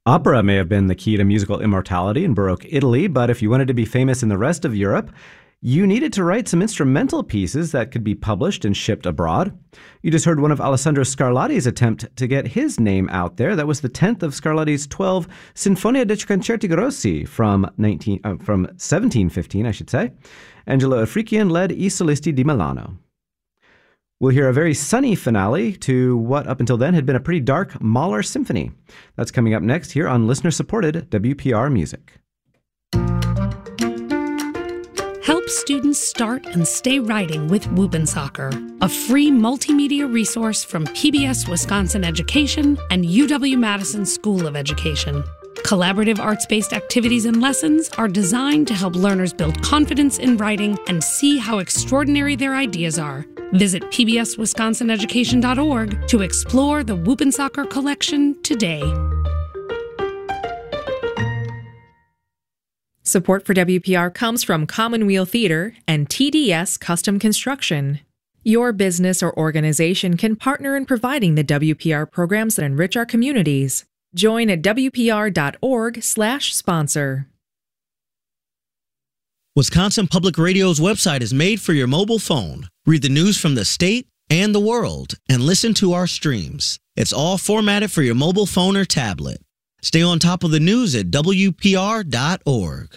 Opera may have been the key to musical immortality in Baroque Italy, but if you wanted to be famous in the rest of Europe, you needed to write some instrumental pieces that could be published and shipped abroad. You just heard one of Alessandro Scarlatti's attempt to get his name out there. That was the 10th of Scarlatti's 12 Sinfonia dei Concerti Grossi from 1715, I should say. Angelo Afrikian led I Solisti di Milano. We'll hear a very sunny finale to what up until then had been a pretty dark Mahler symphony. That's coming up next here on listener-supported WPR Music. Help students start and stay writing with Whoop'N' a free multimedia resource from PBS Wisconsin Education and UW-Madison School of Education. Collaborative arts-based activities and lessons are designed to help learners build confidence in writing and see how extraordinary their ideas are. Visit pbswisconsinaeducation.org to explore the Whoop'N' collection today. Support for WPR comes from Commonweal Theater and TDS Custom Construction. Your business or organization can partner in providing the WPR programs that enrich our communities. Join at wpr.org/sponsor. Wisconsin Public Radio's website is made for your mobile phone. Read the news from the state and the world and listen to our streams. It's all formatted for your mobile phone or tablet. Stay on top of the news at WPR.org.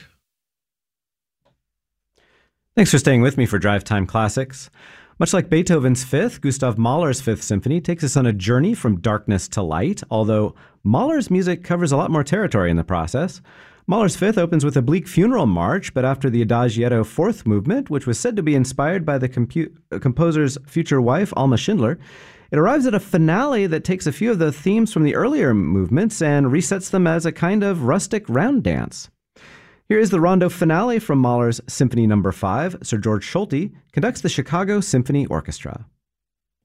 Thanks for staying with me for Drive Time Classics. Much like Beethoven's Fifth, Gustav Mahler's Fifth Symphony takes us on a journey from darkness to light, although Mahler's music covers a lot more territory in the process. Mahler's Fifth opens with a bleak funeral march, but after the Adagietto Fourth Movement, which was said to be inspired by the composer's future wife, Alma Schindler, it arrives at a finale that takes a few of the themes from the earlier movements and resets them as a kind of rustic round dance. Here is the rondo finale from Mahler's Symphony No. 5. Sir George Solti conducts the Chicago Symphony Orchestra.